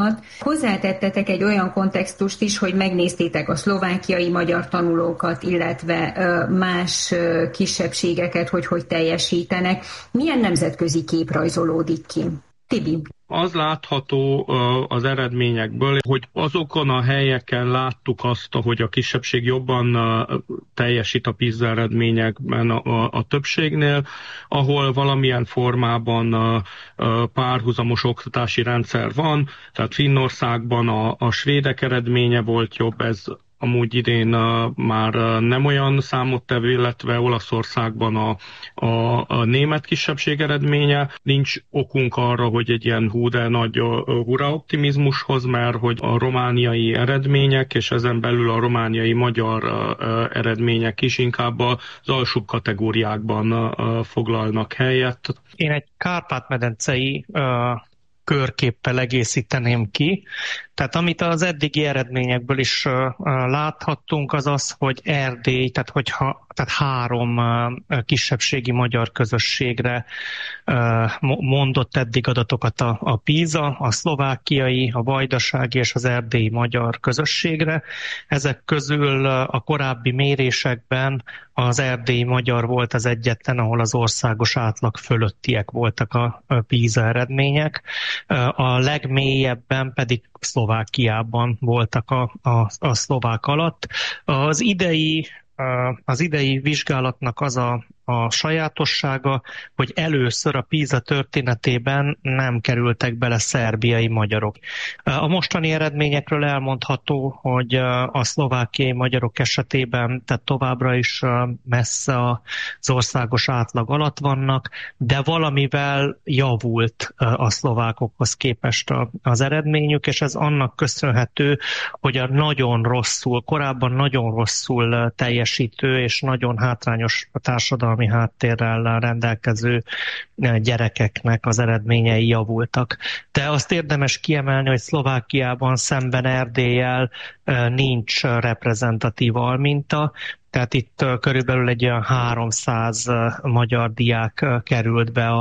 Hozzátettetek egy olyan kontextust is, hogy megnéztétek a szlovákiai magyar tanulókat, illetve más kisebbségeket, hogy teljesítenek. Milyen nemzetközi kép rajzolódik ki? Tibi. Az látható az eredményekből, hogy azokon a helyeken láttuk azt, hogy a kisebbség jobban teljesít a PISA eredményekben a többségnél, ahol valamilyen formában párhuzamos oktatási rendszer van, tehát Finnországban a svédek eredménye volt jobb, ez amúgy idén már nem olyan számottevő, illetve Olaszországban a német kisebbség eredménye. Nincs okunk arra, hogy egy ilyen de nagy hurra optimizmushoz, mert hogy a romániai eredmények, és ezen belül a romániai magyar eredmények is inkább az alsóbb kategóriákban foglalnak helyet. Én egy Kárpát-medencei körképpel egészíteném ki. Tehát amit az eddigi eredményekből is láthattunk, az az, hogy Erdély, tehát 3 kisebbségi magyar közösségre mondott eddig adatokat a PISA, a szlovákiai, a vajdasági és az erdélyi magyar közösségre. Ezek közül a korábbi mérésekben az erdélyi magyar volt az egyetlen, ahol az országos átlag fölöttiek voltak a PISA eredmények. A legmélyebben pedig Szlovákiában voltak a szlovák alatt. Az idei vizsgálatnak az a sajátossága, hogy először a PISA történetében nem kerültek bele szerbiai magyarok. A mostani eredményekről elmondható, hogy a szlovákiai magyarok esetében tehát továbbra is messze az országos átlag alatt vannak, de valamivel javult a szlovákokhoz képest az eredményük, és ez annak köszönhető, hogy a korábban nagyon rosszul teljesítő és nagyon hátrányos társadalmi háttérrel rendelkező gyerekeknek az eredményei javultak. De azt érdemes kiemelni, hogy Szlovákiában szemben Erdéllyel nincs reprezentatív alminta, tehát itt körülbelül egy olyan 300 magyar diák került be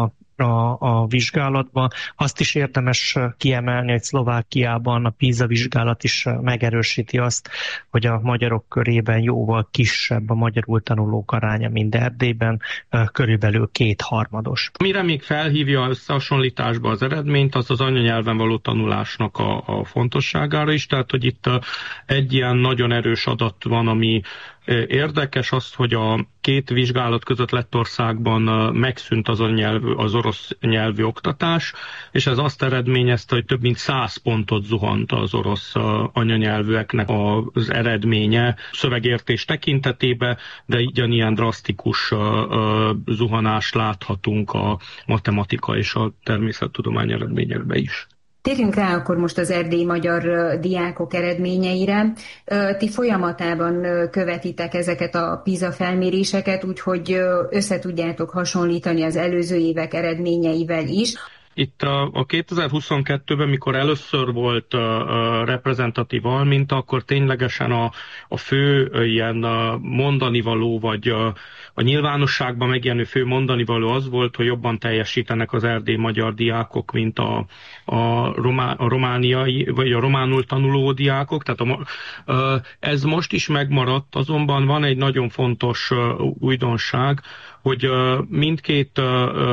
a vizsgálatba. Azt is érdemes kiemelni, hogy Szlovákiában a PISA vizsgálat is megerősíti azt, hogy a magyarok körében jóval kisebb a magyarul tanulók aránya, mint Erdélyben, körülbelül 2/3. Mire még felhívja összehasonlításba az eredményt, az az anyanyelven való tanulásnak a fontosságára is, tehát hogy itt egy ilyen nagyon erős adat van, ami érdekes az, hogy a 2 vizsgálat között Lettországban megszűnt az orosz nyelvű oktatás, és ez azt eredményezte, hogy több mint 100 pontot zuhant az orosz anyanyelvűeknek az eredménye szövegértés tekintetében, de ugyanilyen drasztikus zuhanást láthatunk a matematika és a természettudomány eredményekben is. Térjünk rá akkor most az erdélyi magyar diákok eredményeire. Ti folyamatában követitek ezeket a PISA felméréseket, úgyhogy összetudjátok hasonlítani az előző évek eredményeivel is. Itt a 2022-ben, mikor először volt reprezentatív alminta, akkor ténylegesen a fő ilyen mondanivaló, vagy a nyilvánosságban megjelenő fő mondanivaló az volt, hogy jobban teljesítenek az erdélyi magyar diákok, mint a romániai, vagy a románul tanuló diákok. Tehát ez most is megmaradt, azonban van egy nagyon fontos újdonság, hogy mindkét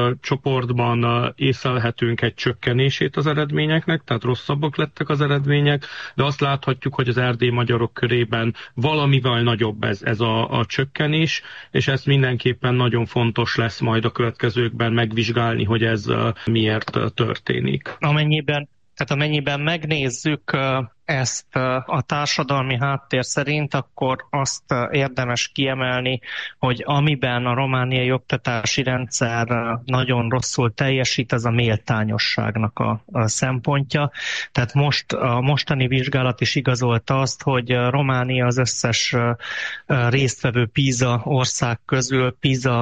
csoportban észlelhetünk egy csökkenését az eredményeknek, tehát rosszabbak lettek az eredmények, de azt láthatjuk, hogy az erdélyi magyarok körében valamivel nagyobb ez a csökkenés, és ez mindenképpen nagyon fontos lesz majd a következőkben megvizsgálni, hogy ez miért történik. Amennyiben megnézzük ezt a társadalmi háttér szerint, akkor azt érdemes kiemelni, hogy amiben a romániai oktatási rendszer nagyon rosszul teljesít, az a méltányosságnak a szempontja. Tehát a mostani vizsgálat is igazolta azt, hogy Románia az összes résztvevő PISA ország közül,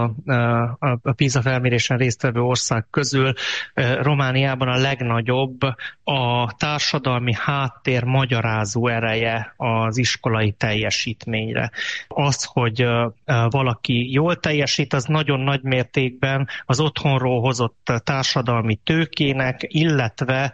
a PISA felmérésen résztvevő ország közül Romániában a legnagyobb a társadalmi háttér magyarázó ereje az iskolai teljesítményre. Az, hogy valaki jól teljesít, az nagyon nagy mértékben az otthonról hozott társadalmi tőkének, illetve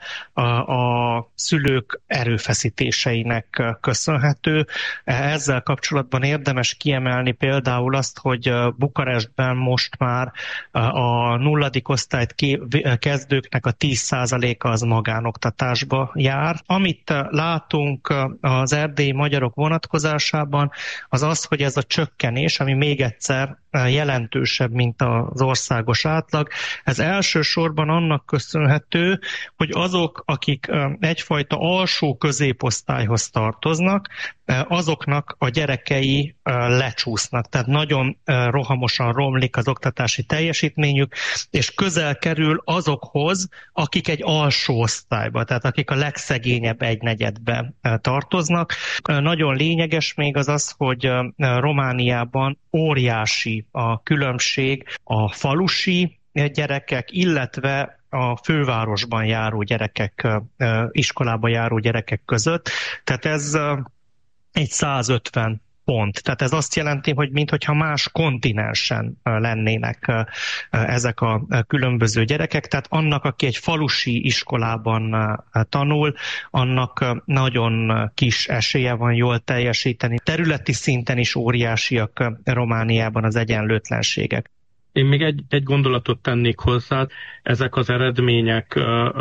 a szülők erőfeszítéseinek köszönhető. Ezzel kapcsolatban érdemes kiemelni például azt, hogy Bukarestben most már a nulladik osztályt kezdőknek a 10%-a az magánoktatásba jár. Amit látunk az erdélyi magyarok vonatkozásában, az az, hogy ez a csökkenés, ami még egyszer jelentősebb, mint az országos átlag, ez elsősorban annak köszönhető, hogy azok, akik egyfajta alsó középosztályhoz tartoznak, azoknak a gyerekei lecsúsznak, tehát nagyon rohamosan romlik az oktatási teljesítményük, és közel kerül azokhoz, akik egy alsó osztályba, tehát akik a legszegényebb egynegyedbe tartoznak. Nagyon lényeges még az, hogy Romániában óriási a különbség a falusi gyerekek, illetve a fővárosban járó gyerekek, iskolába járó gyerekek között. Tehát ez egy 150 pont. Tehát ez azt jelenti, hogy minthogyha más kontinensen lennének ezek a különböző gyerekek. Tehát annak, aki egy falusi iskolában tanul, annak nagyon kis esélye van jól teljesíteni. Területi szinten is óriásiak Romániában az egyenlőtlenségek. Én még egy gondolatot tennék hozzá. Ezek az eredmények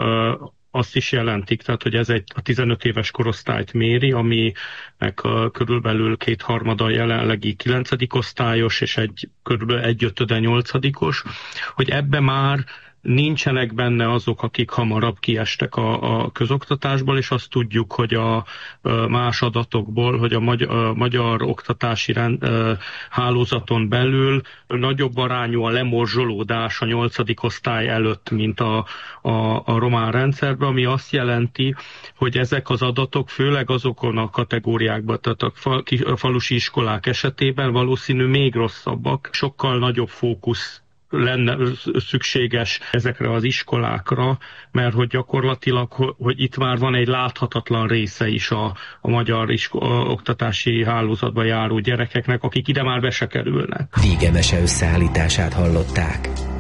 azt is jelentik, tehát hogy ez a 15 éves korosztályt méri, aminek körülbelül 2/3 jelenlegi 9. osztályos, és körülbelül 1/5 8-os, hogy ebbe már nincsenek benne azok, akik hamarabb kiestek a közoktatásból, és azt tudjuk, hogy a más adatokból, hogy a magyar oktatási hálózaton belül nagyobb arányú a lemorzsolódás a 8. osztály előtt, mint a román rendszerben, ami azt jelenti, hogy ezek az adatok főleg azokon a kategóriákban, tehát a falusi iskolák esetében valószínű még rosszabbak, sokkal nagyobb fókusz lenne szükséges ezekre az iskolákra, mert hogy gyakorlatilag, hogy itt már van egy láthatatlan része is a magyar oktatási hálózatba járó gyerekeknek, akik ide már be se kerülnek. Vígemese összeállítását hallották.